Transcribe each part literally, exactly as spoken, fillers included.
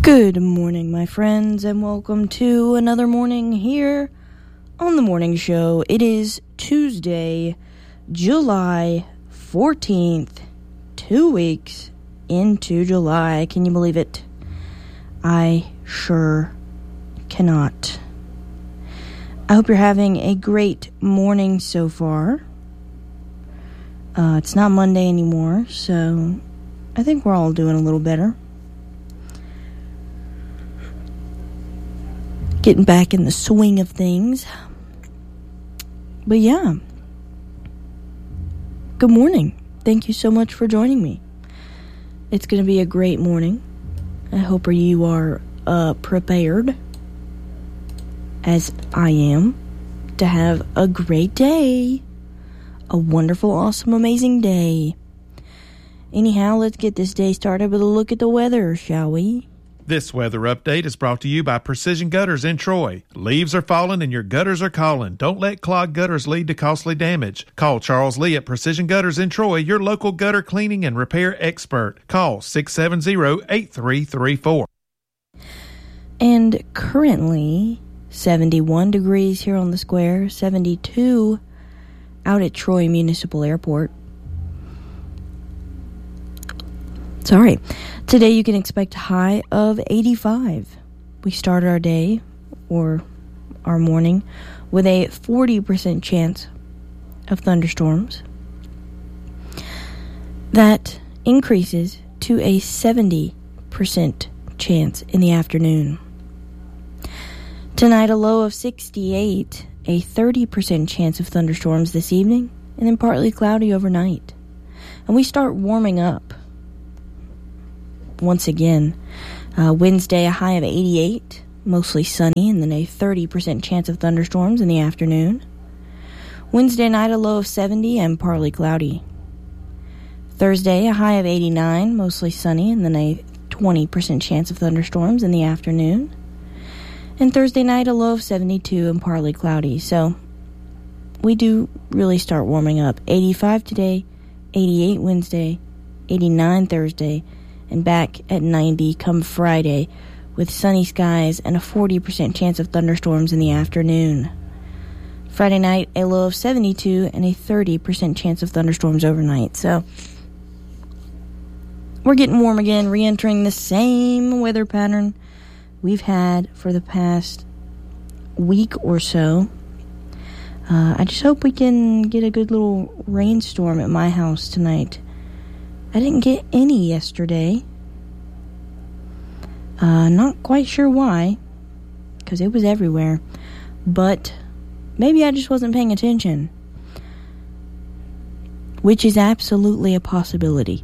Good morning, my friends, and welcome to another morning here on The Morning Show. It is Tuesday, July fourteenth, two weeks into July. Can you believe it? I sure cannot. I hope you're having a great morning so far. Uh, it's not Monday anymore, so I think we're all doing a little better. Getting back in the swing of things. But yeah. Good morning. Thank you so much for joining me. It's going to be a great morning. I hope you are uh, prepared, as I am, to have a great day. A wonderful, awesome, amazing day. Anyhow, let's get this day started with a look at the weather, shall we? This weather update is brought to you by Precision Gutters in Troy. Leaves are falling and your gutters are calling. Don't let clogged gutters lead to costly damage. Call Charles Lee at Precision Gutters in Troy, your local gutter cleaning and repair expert. Call six seven zero, eight three three four. And currently, seventy-one degrees here on the square, seventy-two out at Troy Municipal Airport. Sorry. Today you can expect a high of eighty-five. We started our day, or our morning, with a forty percent chance of thunderstorms. That increases to a seventy percent chance in the afternoon. Tonight, a low of sixty-eight, a thirty percent chance of thunderstorms this evening, and then partly cloudy overnight. And we start warming up. Once again, uh, Wednesday, a high of eighty-eight, mostly sunny, and then a thirty percent chance of thunderstorms in the afternoon. Wednesday night, a low of seventy and partly cloudy. Thursday, a high of eighty-nine, mostly sunny, and then a twenty percent chance of thunderstorms in the afternoon. And Thursday night, a low of seventy-two and partly cloudy. So we do really start warming up. eighty-five today, eighty-eight Wednesday, eighty-nine Thursday, and back at ninety come Friday, with sunny skies and a forty percent chance of thunderstorms in the afternoon. Friday night, a low of seventy-two and a thirty percent chance of thunderstorms overnight. So we're getting warm again, re-entering the same weather pattern we've had for the past week or so. Uh, I just hope we can get a good little rainstorm at my house tonight. I didn't get any yesterday. Uh, not quite sure why, because it was everywhere. But maybe I just wasn't paying attention, which is absolutely a possibility.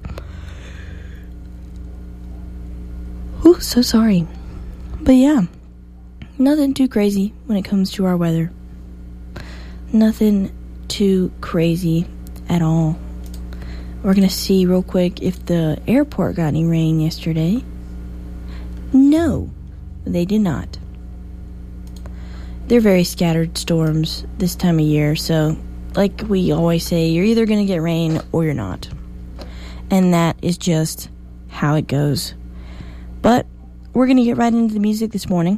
Ooh, so sorry. But yeah, nothing too crazy when it comes to our weather. Nothing too crazy at all. We're going to see real quick if the airport got any rain yesterday. No, they did not. They're very scattered storms this time of year, so like we always say, you're either going to get rain or you're not. And that is just how it goes. But we're going to get right into the music this morning.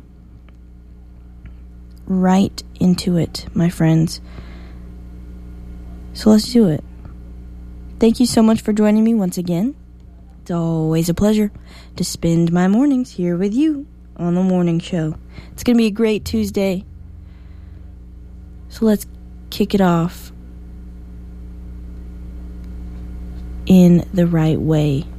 Right into it, my friends. So let's do it. Thank you so much for joining me once again. It's always a pleasure to spend my mornings here with you on The Morning Show. It's going to be a great Tuesday. So let's kick it off in the right way.